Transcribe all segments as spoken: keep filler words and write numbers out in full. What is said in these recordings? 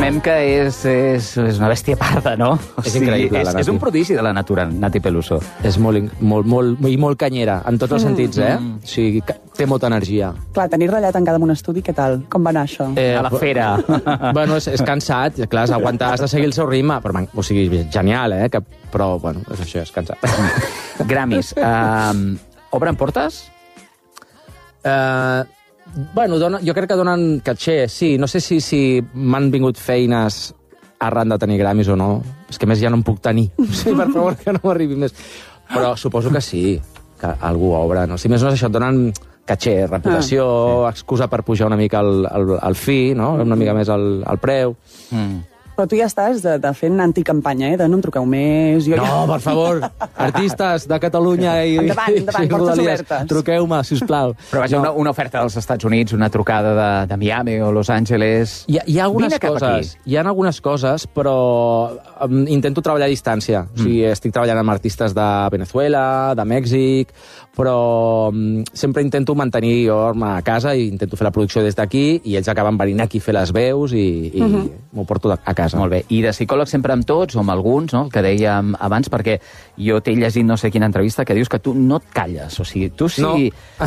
assumem que és, és, és una bèstia parda, no? O És increïble, és, la Nati. és un prodigi de la natura, Nati Peluso. És molt, molt, molt, i molt canyera, en tots els sentits, eh? O sigui, que té molta energia. Clar, tenir Rallà tancada en un estudi, què tal? Com va anar això? Eh, A la fera. Bueno, és, és cansat, clar, has d'aguantar, has de seguir el seu ritme, però, man, o sigui, genial, eh? Que, però, bueno, és això, és cansat. Gramis. Um, obren portes? Eh... Bueno, dona, jo crec que donen caché, sí. No sé si, si m'han vingut feines arran de tenir Gramis o no. És que més ja no em puc tenir. Sí, per favor, que no m'arribi més. Però suposo que sí, que algú obre. No? Si més no és això, et donen caché, reputació, ah, sí. excusa per pujar una mica el, el, el fi, no? Una mica més el, el preu. Mm. Però tu ja estàs de, de fent anticampanya, eh? De no em truqueu més... Jo No, ja... per favor, artistes de Catalunya i, Endavant, endavant, i portes Rodalies, obertes. truqueu-me, sisplau. Però vaja, una, una oferta dels Estats Units, una trucada de, de Miami o Los Angeles... Hi ha, hi ha algunes Vine cap coses, aquí. hi ha algunes coses, però um, intento treballar a distància. Mm. O sigui, estic treballant amb artistes de Venezuela, de Mèxic, però um, sempre intento mantenir jo a casa i intento fer la producció des d'aquí i ells acaben venint aquí a fer les veus i, i mm -hmm. m'ho porto a casa. Molt bé. I de psicòleg sempre amb tots o amb alguns, no? El que dèiem abans, perquè jo t'he llegit no sé quina entrevista que dius que tu no et calles. O sigui, tu si... No.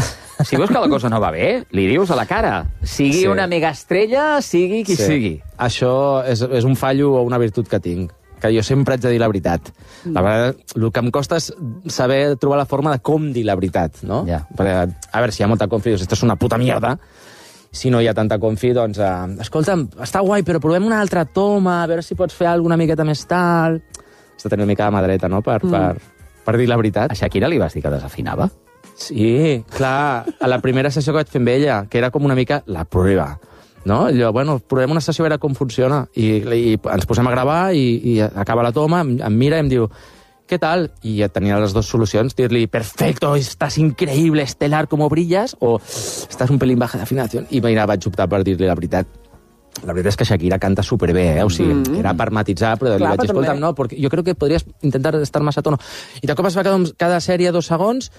Si veus que la cosa no va bé, li dius a la cara. Sigui Sí. una megaestrella, sigui qui Sí. sigui. Això és, és un fallo o una virtut que tinc, que jo sempre haig de dir la veritat. La veritat, el que em costa és saber trobar la forma de com dir la veritat, no? Ja. Perquè, a veure, si hi ha molta confi, dius, esto és una puta mierda. Si no hi ha tanta confi, doncs... Eh, escolta'm, està guai, però provem una altra toma, a veure si pots fer alguna miqueta més tal... Has de tenir una mica de mà dreta, no?, per, mm. per, per dir la veritat. A Shakira li vas dir que desafinava? Sí, clar, a la primera sessió que vaig fer amb ella, que era com una mica la prova, no? Allò, bueno, provem una sessió a veure com funciona. I, i ens posem a gravar i, i acaba la toma, em, em mira i em diu què tal? I ja tenia les dues solucions, dir-li perfecto, estàs increïble, estelar, com brillas, o estàs un pelín baja d'afinació. I mira, vaig optar per dir-li la veritat. La veritat és que Shakira canta superbé, eh? O sigui, mm -hmm. era per matitzar, però Clar, li vaig dir, però escolta'm, també... no, perquè jo crec que podries intentar estar massa a tono. I de cop es va quedar cada sèrie dos segons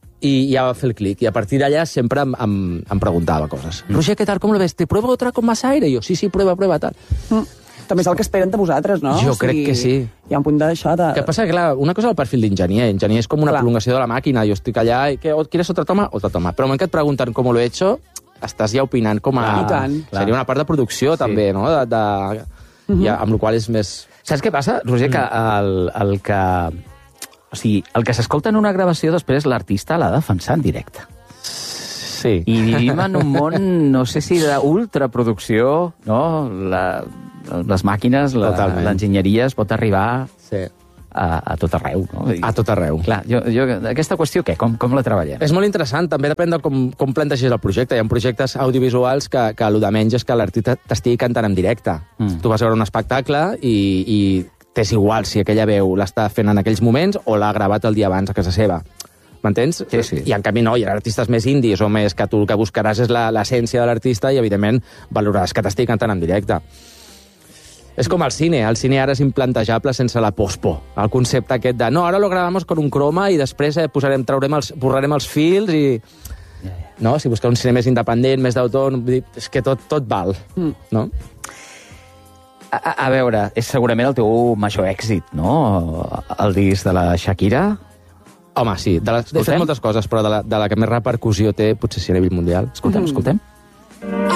i ja va fer el clic. I a partir d'allà sempre em, em, em preguntava coses. Mm. Roger, què tal, com lo ves? ¿Te pruebo otra con más aire? I jo, sí, sí, prueba, prueba, tal. Mm. També és el que esperen de vosaltres, no? Jo O sigui, crec que sí. Hi ha un punt d'això de... Que passa que, clar, una cosa és el perfil d'enginyer. Enginyer és com una Clar. prolongació de la màquina. Jo estic allà i, que, ¿quieres otra toma? Otra toma. Però el moment que et pregunten com lo he hecho, estàs ja opinant com a... I tant. Seria una part de producció, sí. també, no? De, de... Uh -huh. ja, amb la qual és més... Saps què passa, Roger? Mm. Que el, el que... O sigui, el que s'escolta en una gravació després l'artista l'ha de defensar en directe. Sí. I vivim en un món, no sé si d'ultraproducció, no? La, les màquines, l'enginyeria es pot arribar sí. a, a tot arreu. No? I, a tot arreu. Clar, jo, jo, aquesta qüestió, què? Com, com la treballem? És molt interessant, també depèn de com, com plantegis el projecte. Hi ha projectes audiovisuals que, que el de menys és que l'artista t'estigui cantant en directe. Mm. Tu vas a veure un espectacle i, i t'és igual si aquella veu l'està fent en aquells moments o l'ha gravat el dia abans a casa seva. M'entens? Sí, sí. I en canvi no, hi ha artistes més indis o més que tu el que buscaràs és l'essència de l'artista i, evidentment, valoraràs que t'estigui cantant en directe. És com el cine. El cine ara és implantejable sense la pospo. El concepte aquest de, no, ara lo grabamos con un croma i després eh, posarem, traurem els, borrarem els fils i... No? Si busqueu un cine més independent, més d'autor, és que tot, tot val, mm. no? A, a veure, és segurament el teu major èxit, no? El disc de la Shakira... Home, sí. De les, he fet moltes coses, però de la, de la que més repercussió té potser sí a nivell mundial. Escoltem, mm. escoltem.